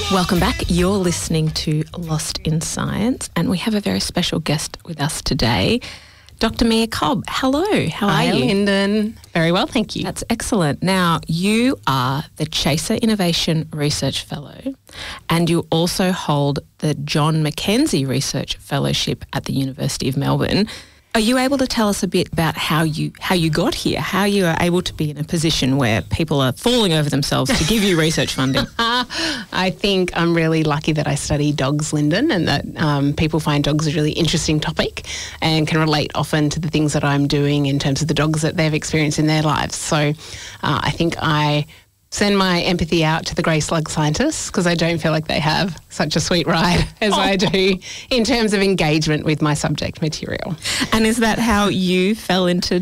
Welcome back. You're listening to Lost in Science, and we have a very special guest with us today, Dr. Mia Cobb. Hello, how are you? Hi, Lyndon. Very well, thank you. That's excellent. Now, you are the Chaser Innovation Research Fellow, and you also hold the John Mackenzie Research Fellowship at the University of Melbourne. Are you able to tell us a bit about how you got here, how you are able to be in a position where people are falling over themselves to give you research funding? I think I'm really lucky that I study dogs, Lyndon, and that people find dogs a really interesting topic and can relate often to the things that I'm doing in terms of the dogs that they've experienced in their lives. So I think I send my empathy out to the grey slug scientists because I don't feel like they have such a sweet ride as I do in terms of engagement with my subject material. And is that how you how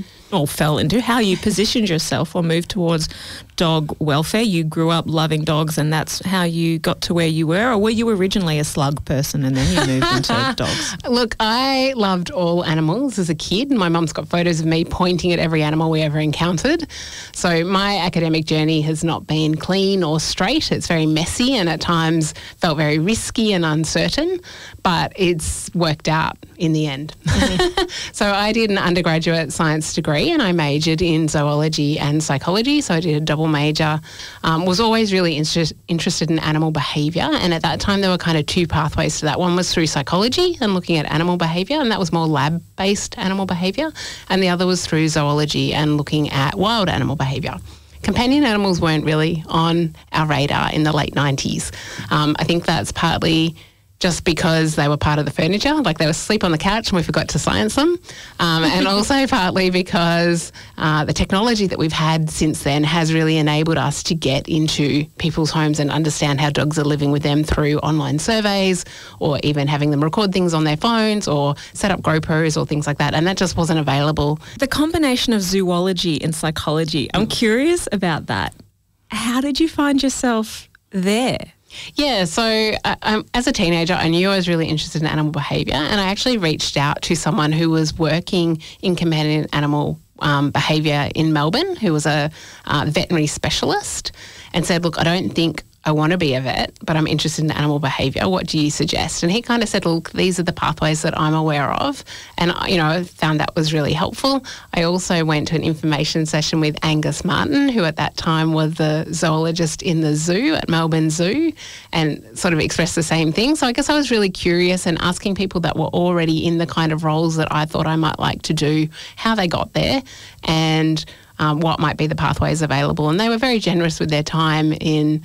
you positioned yourself or moved towards dog welfare? You grew up loving dogs and that's how you got to where you were, or were you originally a slug person and then you moved into dogs? Look, I loved all animals as a kid. My mum's got photos of me pointing at every animal we ever encountered. So my academic journey has not been clean or straight. It's very messy and at times felt very risky and uncertain, but it's worked out in the end. Mm-hmm. So I did an undergraduate science degree and I majored in zoology and psychology. So I did a double major, was always really interested in animal behaviour. And at that time, there were kind of two pathways to that. One was through psychology and looking at animal behaviour, and that was more lab-based animal behaviour. And the other was through zoology and looking at wild animal behaviour. Companion animals weren't really on our radar in the late 90s. I think that's partly just because they were part of the furniture, like they were asleep on the couch and we forgot to science them. And also partly because the technology that we've had since then has really enabled us to get into people's homes and understand how dogs are living with them through online surveys or even having them record things on their phones or set up GoPros or things like that. And that just wasn't available. The combination of zoology and psychology, I'm curious about that. How did you find yourself there? Yeah, so as a teenager, I knew I was really interested in animal behaviour, and I actually reached out to someone who was working in companion animal behaviour in Melbourne, who was a veterinary specialist, and said, look, I don't think I want to be a vet, but I'm interested in animal behaviour. What do you suggest? And he kind of said, look, these are the pathways that I'm aware of. And, I found that was really helpful. I also went to an information session with Angus Martin, who at that time was the zoologist in the zoo at Melbourne Zoo, and sort of expressed the same thing. So I guess I was really curious and asking people that were already in the kind of roles that I thought I might like to do, how they got there and what might be the pathways available. And they were very generous with their time in,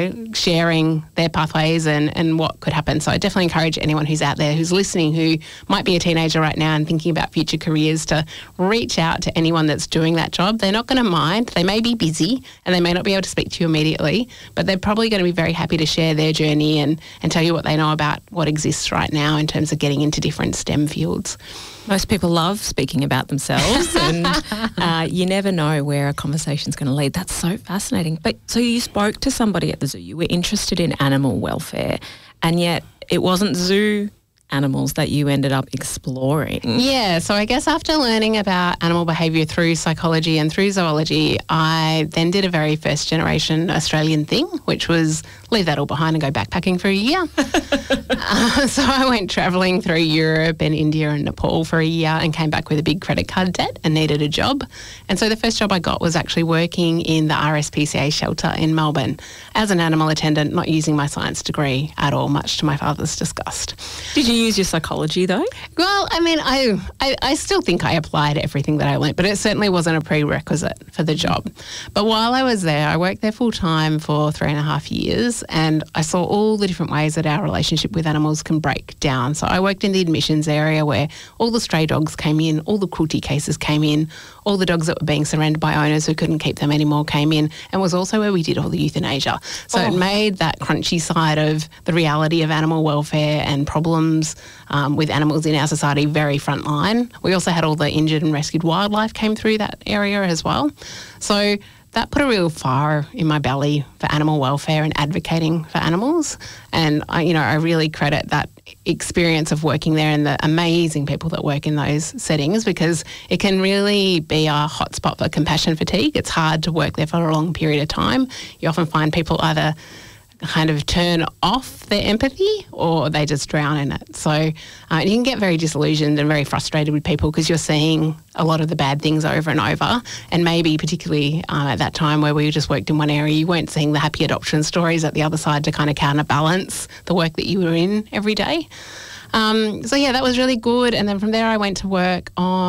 sharing their pathways and what could happen. So I definitely encourage anyone who's out there who's listening who might be a teenager right now and thinking about future careers to reach out to anyone that's doing that job. They're not going to mind. They may be busy and they may not be able to speak to you immediately, but they're probably going to be very happy to share their journey and tell you what they know about what exists right now in terms of getting into different STEM fields. Most people love speaking about themselves and you never know where a conversation's going to lead. That's so fascinating. But so you spoke to somebody at the zoo. You were interested in animal welfare and yet it wasn't zoo animals that you ended up exploring. Yeah, so I guess after learning about animal behaviour through psychology and through zoology, I then did a very first generation Australian thing, which was leave that all behind and go backpacking for a year. So I went travelling through Europe and India and Nepal for a year and came back with a big credit card debt and needed a job. And so the first job I got was actually working in the RSPCA shelter in Melbourne as an animal attendant, not using my science degree at all, much to my father's disgust. Did you use your psychology though? Well, I mean, I still think I applied everything that I learnt, but it certainly wasn't a prerequisite for the job. But while I was there, I worked there full time for 3.5 years and I saw all the different ways that our relationship with animals can break down. So I worked in the admissions area where all the stray dogs came in, all the cruelty cases came in, all the dogs that were being surrendered by owners who couldn't keep them anymore came in, and was also where we did all the euthanasia. So it made that crunchy side of the reality of animal welfare and problems with animals in our society very front line. We also had all the injured and rescued wildlife came through that area as well. So that put a real fire in my belly for animal welfare and advocating for animals. And I really credit that experience of working there and the amazing people that work in those settings, because it can really be a hotspot for compassion fatigue. It's hard to work there for a long period of time. You often find people either kind of turn off their empathy or they just drown in it. So you can get very disillusioned and very frustrated with people because you're seeing a lot of the bad things over and over, and maybe particularly at that time where we just worked in one area, you weren't seeing the happy adoption stories at the other side to kind of counterbalance the work that you were in every day. So yeah, that was really good. And then from there I went to work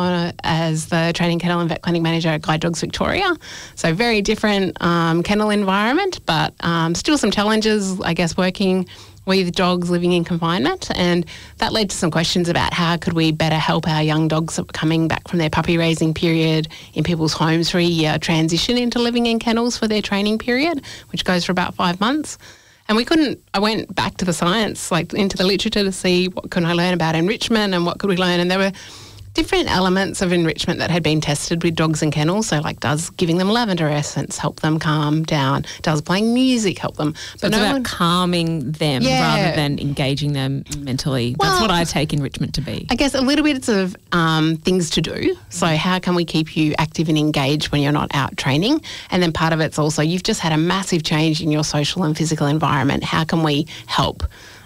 as the training kennel and vet clinic manager at Guide Dogs Victoria. So very different kennel environment, but still some challenges, I guess, working with dogs living in confinement. And that led to some questions about how could we better help our young dogs that were coming back from their puppy raising period in people's homes for a year transition into living in kennels for their training period, which goes for about 5 months. And I went back to the science, like into the literature to see what can I learn about enrichment and what could we learn. And there were different elements of enrichment that had been tested with dogs in kennels. So like, does giving them lavender essence help them calm down? Does playing music help them? But it's about calming them rather than engaging them mentally. That's what I take enrichment to be. I guess a little bit of things to do. So how can we keep you active and engaged when you're not out training? And then part of it's also you've just had a massive change in your social and physical environment. How can we help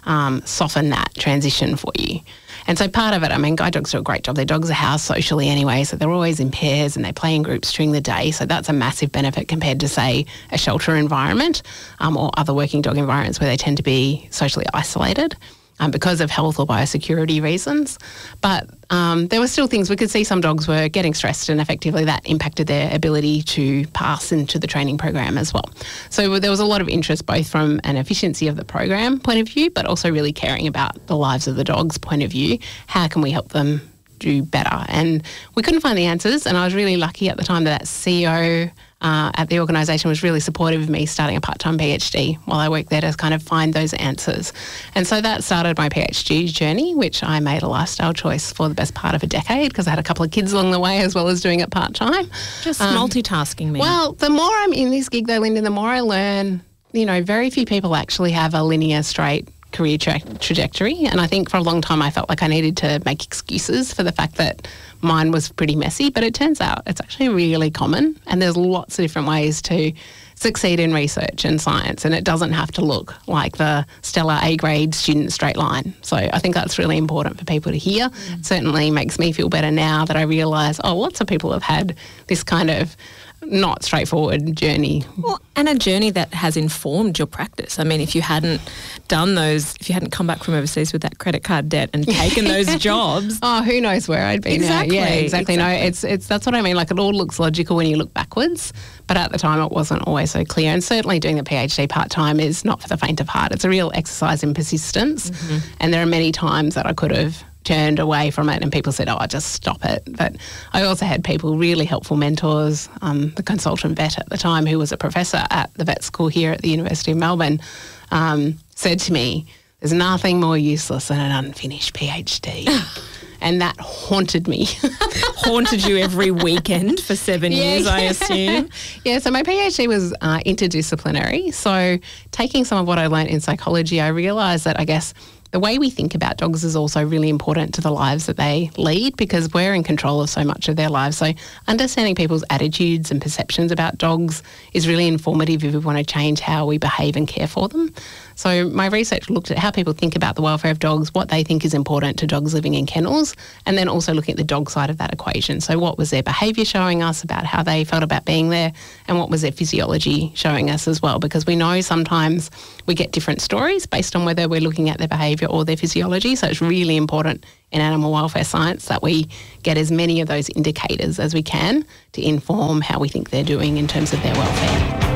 soften that transition for you? And so part of it, I mean, guide dogs do a great job. Their dogs are housed socially anyway, so they're always in pairs and they play in groups during the day. So that's a massive benefit compared to, say, a shelter environment or other working dog environments where they tend to be socially isolated because of health or biosecurity reasons. But there were still things, we could see some dogs were getting stressed and effectively that impacted their ability to pass into the training program as well. So there was a lot of interest both from an efficiency of the program point of view, but also really caring about the lives of the dogs point of view. How can we help them do better? And we couldn't find the answers, and I was really lucky at the time that CEO at the organisation was really supportive of me starting a part-time PhD while I worked there to kind of find those answers. And so that started my PhD journey, which I made a lifestyle choice for the best part of a decade because I had a couple of kids along the way as well as doing it part-time. Just multitasking me. Well, the more I'm in this gig though, Lyndon, the more I learn, very few people actually have a linear, straight career trajectory. And I think for a long time I felt like I needed to make excuses for the fact that mine was pretty messy, but it turns out it's actually really common and there's lots of different ways to succeed in research and science, and it doesn't have to look like the stellar A-grade student straight line. So I think that's really important for people to hear. It certainly makes me feel better now that I realise, lots of people have had this kind of not straightforward journey. Well, and a journey that has informed your practice. I mean, if you hadn't done those, if you hadn't come back from overseas with that credit card debt and taken those jobs. Who knows where I'd be now. Yeah, exactly. No, it's that's what I mean. Like, it all looks logical when you look backwards, but at the time it wasn't always so clear. And certainly doing the PhD part-time is not for the faint of heart. It's a real exercise in persistence. Mm-hmm. And there are many times that I could have turned away from it and people said, just stop it. But I also had people, really helpful mentors, the consultant vet at the time who was a professor at the vet school here at the University of Melbourne, said to me, there's nothing more useless than an unfinished PhD. And that haunted me. Haunted you every weekend for 7 years, I assume. Yeah, so my PhD was interdisciplinary. So taking some of what I learned in psychology, I realised that I guess the way we think about dogs is also really important to the lives that they lead because we're in control of so much of their lives. So understanding people's attitudes and perceptions about dogs is really informative if we want to change how we behave and care for them. So my research looked at how people think about the welfare of dogs, what they think is important to dogs living in kennels, and then also looking at the dog side of that equation. So what was their behaviour showing us about how they felt about being there, and what was their physiology showing us as well? Because we know sometimes we get different stories based on whether we're looking at their behaviour or their physiology. So it's really important in animal welfare science that we get as many of those indicators as we can to inform how we think they're doing in terms of their welfare.